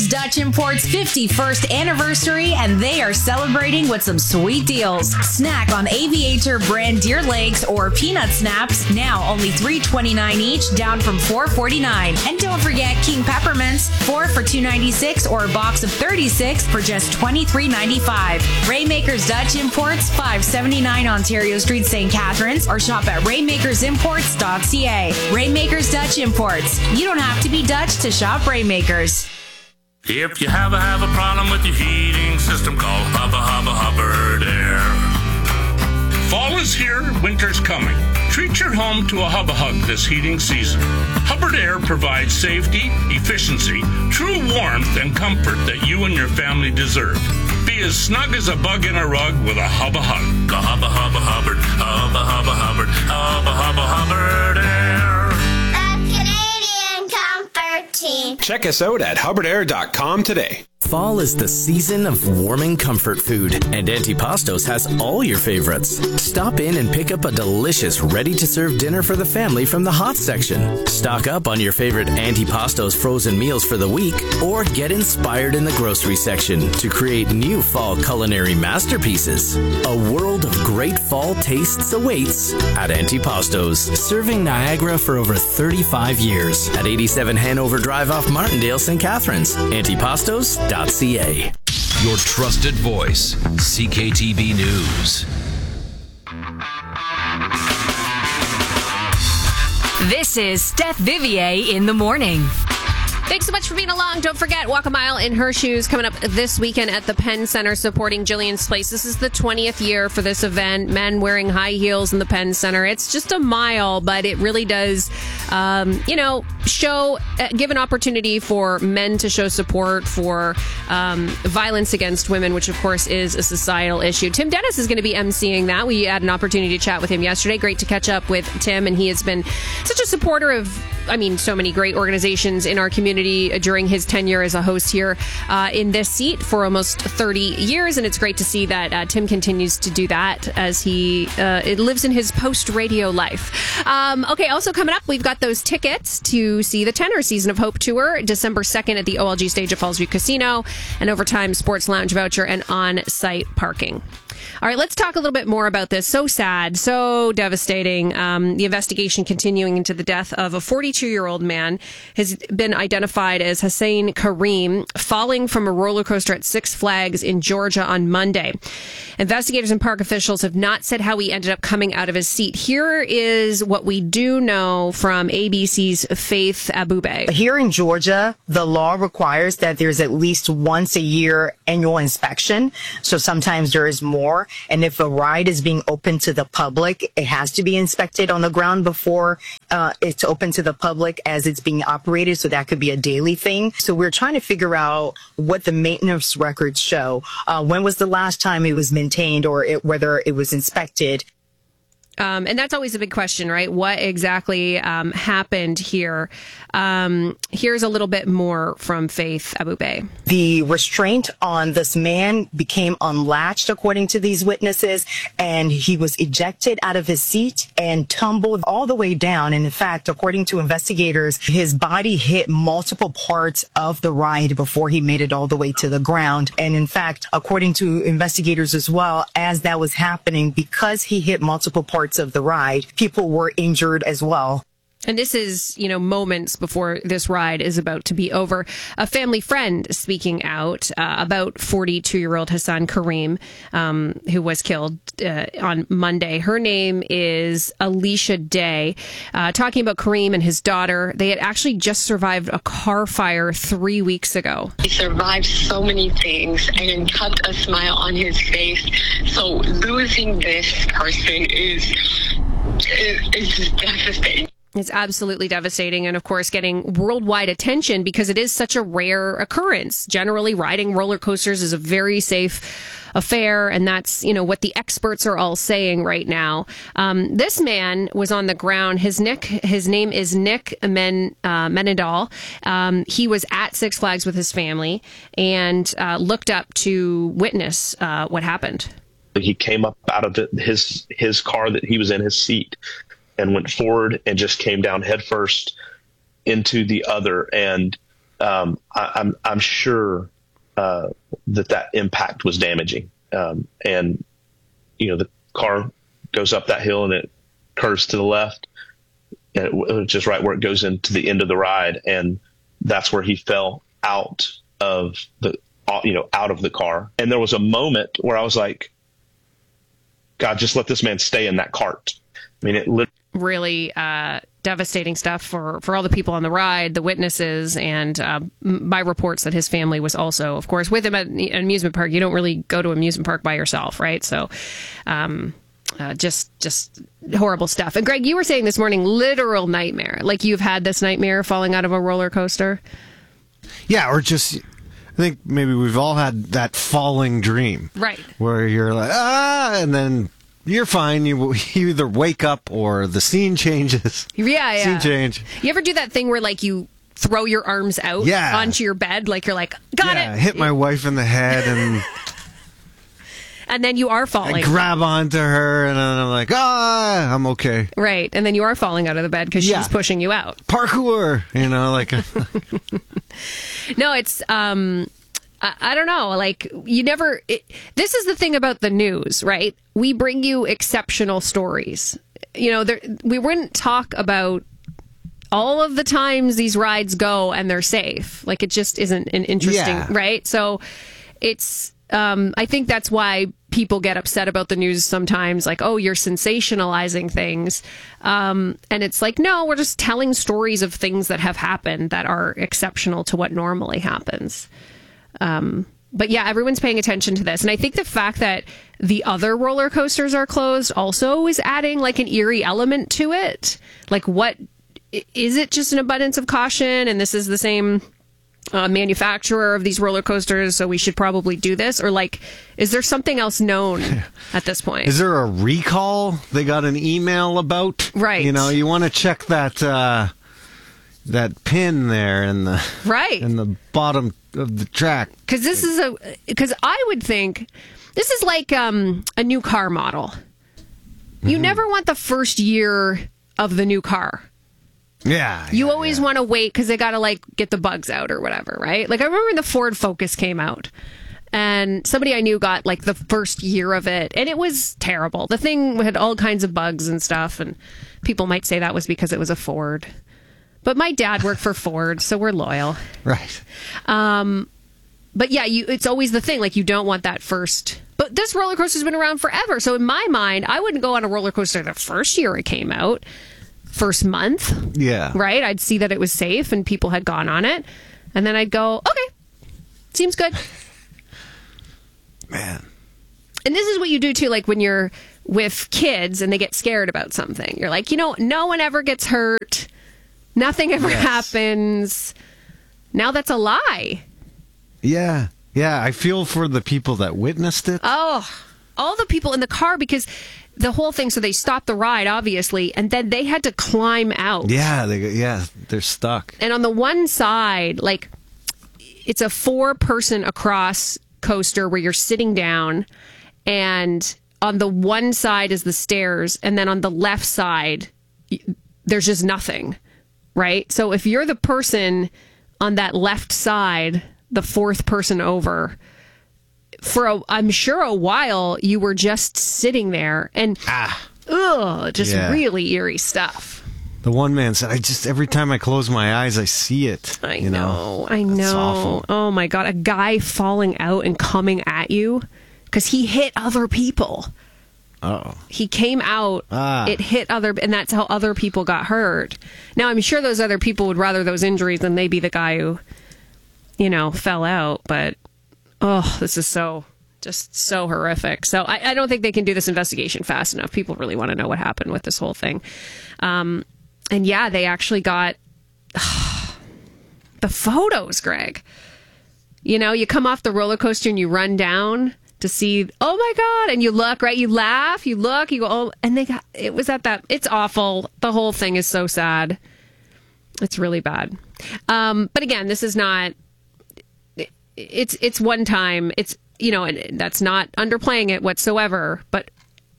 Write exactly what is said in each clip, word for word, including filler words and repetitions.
is Dutch Import's fifty-first anniversary, and they are celebrating with some sweet deals. Snack on Aviator brand deer legs or peanut snaps, now only three twenty-nine each, down from four forty-nine. And don't forget King Peppermints, four for two ninety-six, or a box of thirty-six for just twenty-three ninety-five. Raymaker's Dutch Imports, five seventy-nine Ontario Street, Saint Catharines, or shop at raymakers imports dot c a. Raymaker's Dutch Imports. You don't have to be Dutch to shop Raymakers. If you have a, have a problem with your heating system, call Hubba Hubba Hubbard Air. Fall is here, winter's coming. Treat your home to a Hubba Hug this heating season. Hubbard Air provides safety, efficiency, true warmth, and comfort that you and your family deserve. Be as snug as a bug in a rug with a Hubba Hug. A Hubba Hubba Hubbard, Hubba Hubba Hubbard, Hubba Hubba Hubbard Air. Check us out at hubbard air dot com today. Fall is the season of warming comfort food, and Antipastos has all your favorites. Stop in and pick up a delicious, ready-to-serve dinner for the family from the hot section. Stock up on your favorite Antipastos frozen meals for the week, or get inspired in the grocery section to create new fall culinary masterpieces. A world of great fall tastes awaits at Antipastos, serving Niagara for over thirty-five years at eighty-seven Hanover Drive off Martindale, Saint Catharines. Antipastos dot c a. Your trusted voice, C K T B News. This is Steph Vivier in the morning. Thanks so much for being along. Don't forget, Walk a Mile in Her Shoes coming up this weekend at the Penn Center supporting Jillian's Place. This is the twentieth year for this event. Men wearing high heels in the Penn Center. It's just a mile, but it really does, um, you know, show, uh, give an opportunity for men to show support for um, violence against women, which, of course, is a societal issue. Tim Dennis is going to be emceeing that. We had an opportunity to chat with him yesterday. Great to catch up with Tim, and he has been such a supporter of, I mean, so many great organizations in our community during his tenure as a host here uh, in this seat for almost thirty years. And it's great to see that uh, Tim continues to do that as he uh, it lives in his post-radio life. Um, okay, also coming up, we've got those tickets to see the Tenor Season of Hope Tour, December second at the O L G stage at Fallsview Casino, an Overtime Sports Lounge voucher and on-site parking. All right, let's talk a little bit more about this. So sad, so devastating. Um, the investigation continuing into the death of a forty-two-year-old man has been identified as Hussein Kareem, falling from a roller coaster at Six Flags in Georgia on Monday. Investigators and park officials have not said how he ended up coming out of his seat. Here is what we do know from A B C's Faith Abube. Here in Georgia, the law requires that there's at least once a year annual inspection. So sometimes there is more. And if a ride is being open to the public, it has to be inspected on the ground before uh, it's open to the public as it's being operated. So that could be a daily thing. So we're trying to figure out what the maintenance records show. Uh, when was the last time it was maintained, or it, whether it was inspected? Um, and that's always a big question, right? What exactly um, happened here? Um, here's a little bit more from Faith Abube. The restraint on this man became unlatched, according to these witnesses, and he was ejected out of his seat and tumbled all the way down. And in fact, according to investigators, his body hit multiple parts of the ride before he made it all the way to the ground. And in fact, according to investigators as well, as that was happening, because he hit multiple parts of the ride, people were injured as well. And this is, you know, moments before this ride is about to be over. A family friend speaking out uh, about forty-two-year-old Hassan Kareem, um, who was killed uh, on Monday. Her name is Alicia Day, uh, talking about Kareem and his daughter. They had actually just survived a car fire three weeks ago. He survived so many things and kept a smile on his face. So losing this person is, is, is just devastating. It's absolutely devastating, and of course getting worldwide attention because it is such a rare occurrence. Generally, riding roller coasters is a very safe affair, and that's, you know, what the experts are all saying right now. Um, this man was on the ground. His Nick, his name is Nick Men, uh, Menadal. Um, he was at Six Flags with his family and uh, looked up to witness uh, what happened. He came up out of the, his his car that he was in, his seat, and went forward and just came down headfirst into the other. And um, I, I'm I'm sure uh, that that impact was damaging. Um, and you know, the car goes up that hill and it curves to the left, and it, it's just right where it goes into the end of the ride, and that's where he fell out of the you know out of the car. And there was a moment where I was like, God, just let this man stay in that cart. I mean, it literally. Really uh, devastating stuff for, for all the people on the ride, the witnesses, and uh, by reports that his family was also, of course, with him at an amusement park. You don't really go to an amusement park by yourself, right? So um, uh, just just horrible stuff. And Greg, you were saying this morning, literal nightmare. Like you've had this nightmare falling out of a roller coaster? Yeah, or just... I think maybe we've all had that falling dream. Right. Where you're like, ah, and then you're fine. You, you either wake up or the scene changes. Yeah, yeah. Scene change. You ever do that thing where, like, you throw your arms out yeah. onto your bed? Like, you're like, got yeah, it. Hit my wife in the head and... and then you are falling. I grab onto her and then I'm like, ah, I'm okay. Right. And then you are falling out of the bed because yeah. she's pushing you out. Parkour, you know, like... No, it's, um, I, I don't know. Like, you never, it, this is the thing about the news, right? We bring you exceptional stories. You know, there, we wouldn't talk about all of the times these rides go and they're safe. Like, it just isn't an interesting, yeah. right? So it's, um, I think that's why people get upset about the news sometimes, like, oh, you're sensationalizing things. Um, and it's like, no, we're just telling stories of things that have happened that are exceptional to what normally happens. Um, but yeah, everyone's paying attention to this. And I think the fact that the other roller coasters are closed also is adding like an eerie element to it. Like, what is it, just an abundance of caution? And this is the same Uh, manufacturer of these roller coasters, so we should probably do this? Or, like, is there something else known at this point? Is there a recall they got an email about? Right. You know, you want to check that uh, that pin there in the right in the bottom of the track. Because this is a because I would think this is like um, a new car model. You mm-hmm. never want the first year of the new car. Yeah. You yeah, always yeah. want to wait because they got to, like, get the bugs out or whatever, right? Like, I remember when the Ford Focus came out and somebody I knew got, like, the first year of it and it was terrible. The thing had all kinds of bugs and stuff, and people might say that was because it was a Ford. But my dad worked for Ford, so we're loyal. Right. Um, but yeah, you, it's always the thing. Like, you don't want that first. But this roller coaster's been around forever. So in my mind, I wouldn't go on a roller coaster the first year it came out. First month. Yeah. Right? I'd see that it was safe and people had gone on it. And then I'd go, okay, seems good. Man. And this is what you do too, like when you're with kids and they get scared about something. You're like, you know, no one ever gets hurt. Nothing ever yes. happens. Now that's a lie. Yeah. Yeah. I feel for the people that witnessed it. Oh, all the people in the car, because the whole thing, so they stopped the ride, obviously, and then they had to climb out. Yeah, they, yeah, they're stuck. And on the one side, like, it's a four-person across coaster where you're sitting down, and on the one side is the stairs, and then on the left side, there's just nothing, right? So if you're the person on that left side, the fourth person over, for a, I'm sure a while you were just sitting there and ah, ugh, just yeah. really eerie stuff. The one man said, "I just every time I close my eyes, I see it." I you know, know, I know. That's awful. Oh my God, a guy falling out and coming at you because he hit other people. Oh, he came out. Ah. It hit other, and that's how other people got hurt. Now I'm sure those other people would rather those injuries than they be the guy who, you know, fell out, but. Oh, this is so, just so horrific. So I, I don't think they can do this investigation fast enough. People really want to know what happened with this whole thing. Um, and yeah, they actually got uh, the photos, Greg. You know, you come off the roller coaster and you run down to see, oh my God, and you look, right? You laugh, you look, you go, oh, and they got, it was at that, it's awful. The whole thing is so sad. It's really bad. Um, but again, this is not, It's it's one time. It's, you know, and that's not underplaying it whatsoever. But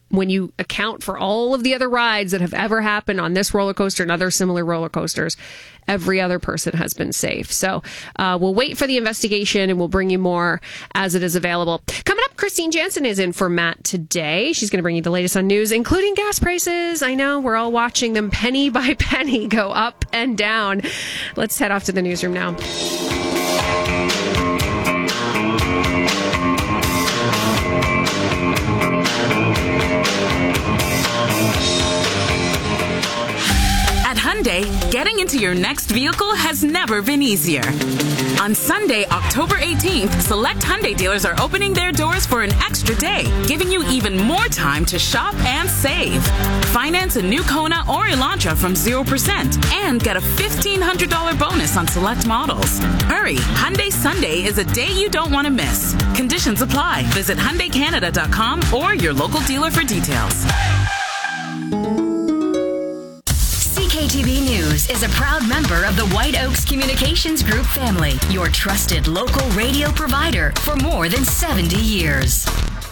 when you account for all of the other rides that have ever happened on this roller coaster and other similar roller coasters, every other person has been safe. So uh, we'll wait for the investigation and we'll bring you more as it is available. Coming up, Christine Jansen is in for Matt today. She's going to bring you the latest on news, including gas prices. I know we're all watching them penny by penny go up and down. Let's head off to the newsroom now. Hyundai, getting into your next vehicle has never been easier. On Sunday, October eighteenth, select Hyundai dealers are opening their doors for an extra day, giving you even more time to shop and save. Finance a new Kona or Elantra from zero percent and get a fifteen hundred dollars bonus on select models. Hurry, Hyundai Sunday is a day you don't want to miss. Conditions apply. Visit Hyundai Canada dot com or your local dealer for details. C K T V News is a proud member of the White Oaks Communications Group family, your trusted local radio provider for more than seventy years.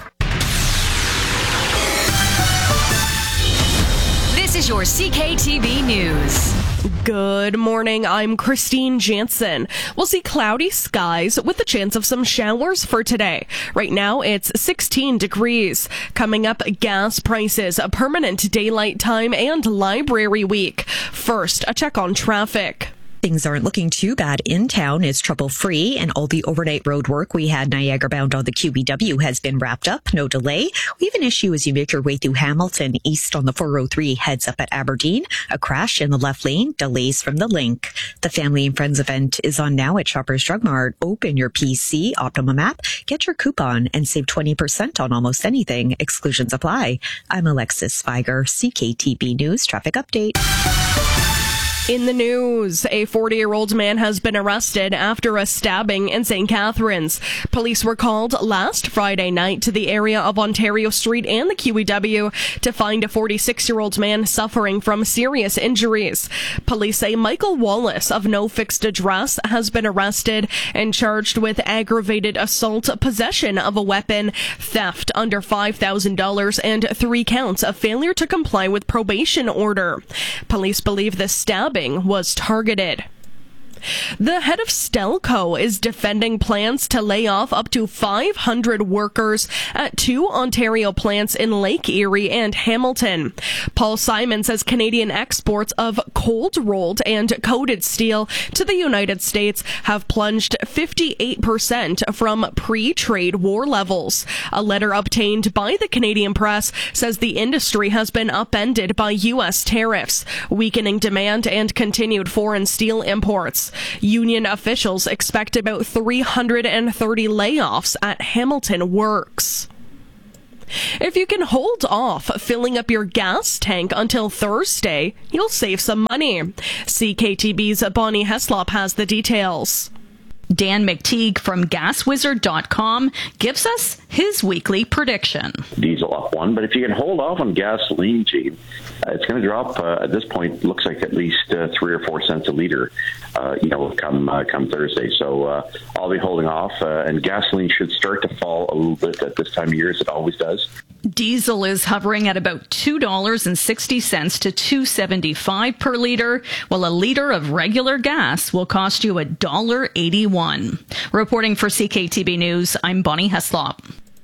This is your C K T V News. Good morning, I'm Christine Jansen. We'll see cloudy skies with a chance of some showers for today. Right now, it's sixteen degrees. Coming up, gas prices, a permanent daylight time, and library week. First, a check on traffic. Things aren't looking too bad in town. It's trouble-free, and all the overnight road work we had Niagara bound on the Q B W has been wrapped up. No delay. We have an issue as you make your way through Hamilton, east on the four oh three, heads up at Aberdeen. A crash in the left lane, delays from the link. The Family and Friends event is on now at Shoppers Drug Mart. Open your P C Optimum app, get your coupon, and save twenty percent on almost anything. Exclusions apply. I'm Alexis Feiger, C K T V News Traffic Update. In the news, a forty-year-old man has been arrested after a stabbing in Saint Catharines. Police were called last Friday night to the area of Ontario Street and the Q E W to find a forty-six-year-old man suffering from serious injuries. Police say Michael Wallace of no fixed address has been arrested and charged with aggravated assault, possession of a weapon, theft under five thousand dollars, and three counts of failure to comply with probation order. Police believe the stabbing was targeted. The head of Stelco is defending plans to lay off up to five hundred workers at two Ontario plants in Lake Erie and Hamilton. Paul Simon says Canadian exports of cold-rolled and coated steel to the United States have plunged fifty-eight percent from pre-trade war levels. A letter obtained by the Canadian press says the industry has been upended by U S tariffs, weakening demand and continued foreign steel imports. Union officials expect about three hundred thirty layoffs at Hamilton Works. If you can hold off filling up your gas tank until Thursday, you'll save some money. C K T V's Bonnie Heslop has the details. Dan McTeague from gas wizard dot com gives us his weekly prediction. Diesel up one, but if you can hold off on gasoline, Gene, uh, it's going to drop uh, at this point, looks like at least uh, three or four cents a liter, uh, you know, come uh, come Thursday. So uh, I'll be holding off, uh, and gasoline should start to fall a little bit at this time of year, as it always does. Diesel is hovering at about two dollars and sixty cents to two dollars and seventy-five cents per liter, while a liter of regular gas will cost you one dollar and eighty-one cents. Reporting for C K T V News, I'm Bonnie Heslop.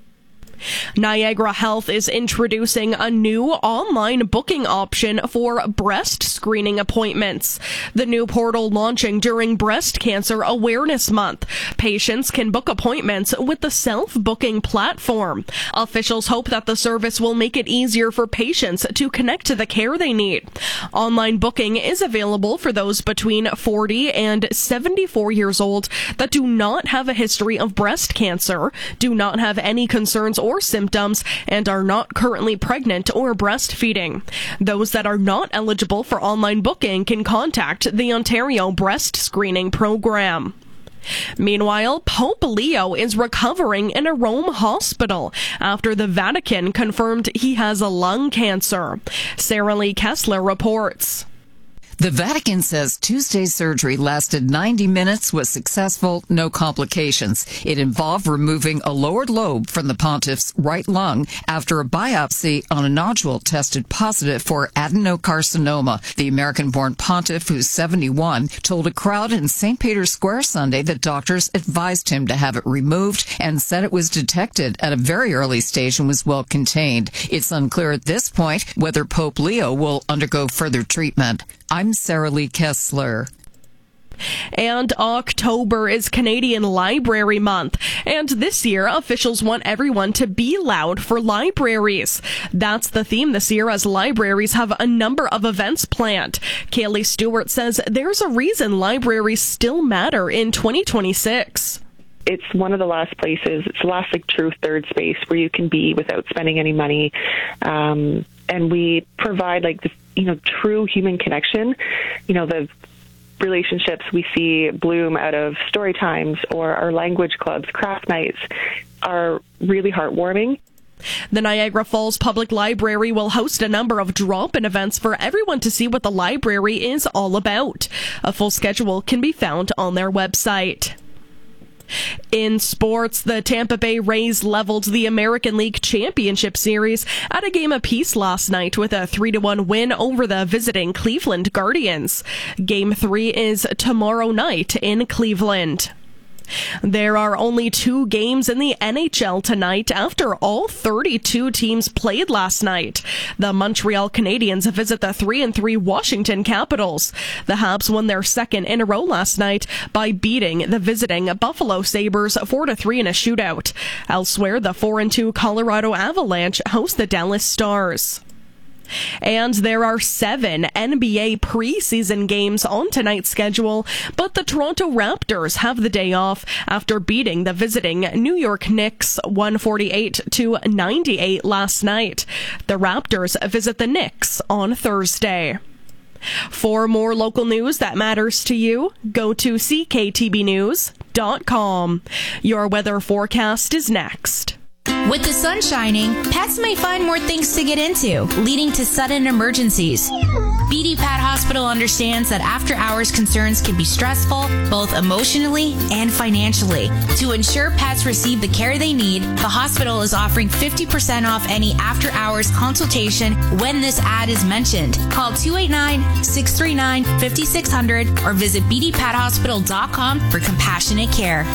Niagara Health is introducing a new online booking option for breast screening appointments. The new portal launching during Breast Cancer Awareness Month. Patients can book appointments with the self-booking platform. Officials hope that the service will make it easier for patients to connect to the care they need. Online booking is available for those between forty and seventy-four years old that do not have a history of breast cancer, do not have any concerns or symptoms, and are not currently pregnant or breastfeeding. Those that are not eligible for online booking can contact the Ontario Breast Screening Program. Meanwhile, Pope Leo is recovering in a Rome hospital after the Vatican confirmed he has a lung cancer. Sarah Lee Kessler reports. The Vatican says Tuesday's surgery lasted ninety minutes, was successful, no complications. It involved removing a lower lobe from the pontiff's right lung after a biopsy on a nodule tested positive for adenocarcinoma. The American-born pontiff, who's seventy-one, told a crowd in Saint Peter's Square Sunday that doctors advised him to have it removed and said it was detected at a very early stage and was well contained. It's unclear at this point whether Pope Leo will undergo further treatment. I'm Sarah Lee Kessler. And October is Canadian Library Month. And this year, officials want everyone to be loud for libraries. That's the theme this year, as libraries have a number of events planned. Kaylee Stewart says there's a reason libraries still matter in twenty twenty-six. It's one of the last places, it's the last like true third space where you can be without spending any money. Um, and we provide like this, you know, true human connection. You know, the relationships we see bloom out of story times or our language clubs, craft nights are really heartwarming. The Niagara Falls Public Library will host a number of drop-in events for everyone to see what the library is all about. A full schedule can be found on their website. In sports, the Tampa Bay Rays leveled the American League Championship Series at a game apiece last night with a three to one win over the visiting Cleveland Guardians. Game three is tomorrow night in Cleveland. There are only two games in the N H L tonight after all thirty-two teams played last night. The Montreal Canadiens visit the three and three Washington Capitals. The Habs won their second in a row last night by beating the visiting Buffalo Sabres four to three in a shootout. Elsewhere, the four and two Colorado Avalanche host the Dallas Stars. And there are seven N B A preseason games on tonight's schedule, but the Toronto Raptors have the day off after beating the visiting New York Knicks one forty-eight to ninety-eight last night. The Raptors visit the Knicks on Thursday. For more local news that matters to you, go to C K T B news dot com. Your weather forecast is next. With the sun shining, pets may find more things to get into, leading to sudden emergencies. B D Pat Hospital understands that after-hours concerns can be stressful, both emotionally and financially. To ensure pets receive the care they need, the hospital is offering fifty percent off any after-hours consultation when this ad is mentioned. Call two eight nine, six three nine, five six zero zero or visit b d pat hospital dot com for compassionate care.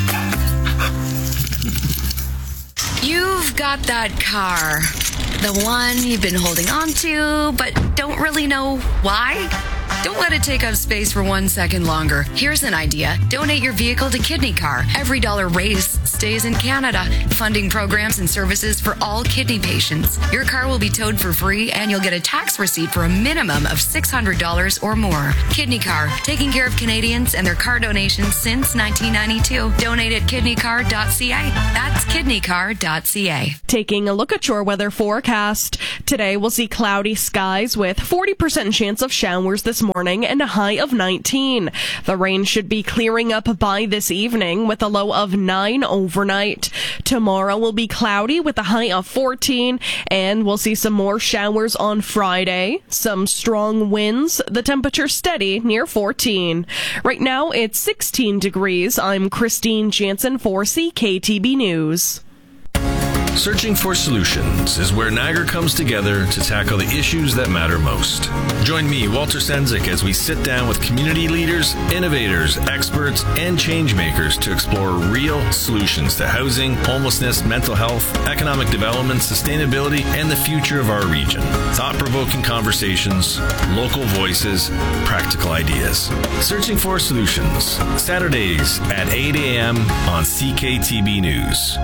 You've got that car, the one you've been holding on to, but don't really know why? Don't let it take up space for one second longer. Here's an idea. Donate your vehicle to Kidney Car. Every dollar raised stays in Canada, funding programs and services for all kidney patients. Your car will be towed for free, and you'll get a tax receipt for a minimum of six hundred dollars or more. Kidney Car, taking care of Canadians and their car donations since nineteen ninety-two. Donate at kidney car dot c a. That's kidney car dot c a. Taking a look at your weather forecast. Today we'll see cloudy skies with forty percent chance of showers this morning and a high of nineteen. The rain should be clearing up by this evening with a low of nine overnight. Tomorrow will be cloudy with a high of fourteen, and we'll see some more showers on Friday. Some strong winds, the temperature steady near fourteen. Right now it's sixteen degrees. I'm Christine Jansen for C K T B News. Searching for Solutions is where Niagara comes together to tackle the issues that matter most. Join me, Walter Sendzik, as we sit down with community leaders, innovators, experts, and change makers to explore real solutions to housing, homelessness, mental health, economic development, sustainability, and the future of our region. Thought-provoking conversations, local voices, practical ideas. Searching for Solutions, Saturdays at eight a.m. on C K T B News.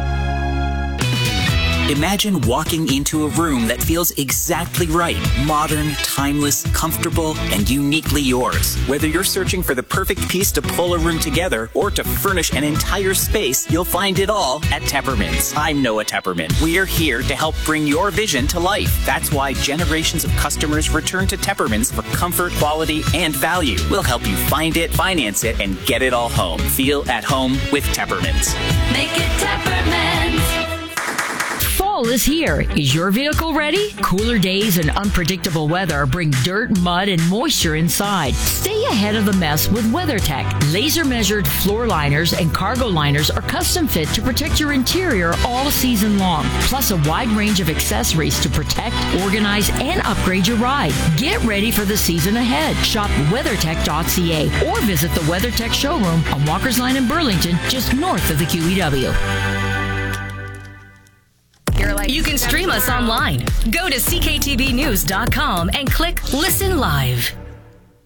Imagine walking into a room that feels exactly right. Modern, timeless, comfortable, and uniquely yours. Whether you're searching for the perfect piece to pull a room together or to furnish an entire space, you'll find it all at Teppermans. I'm Noah Tepperman. We are here to help bring your vision to life. That's why generations of customers return to Teppermans for comfort, quality, and value. We'll help you find it, finance it, and get it all home. Feel at home with Teppermans. Make it Teppermans. Fall is here. Is your vehicle ready? Cooler days and unpredictable weather bring dirt, mud, and moisture inside. Stay ahead of the mess with WeatherTech. Laser-measured floor liners and cargo liners are custom fit to protect your interior all season long. Plus a wide range of accessories to protect, organize, and upgrade your ride. Get ready for the season ahead. Shop weathertech dot c a or visit the WeatherTech showroom on Walker's Line in Burlington, just north of the Q E W. You can stream us online. Go to c k t v news dot com and click Listen Live.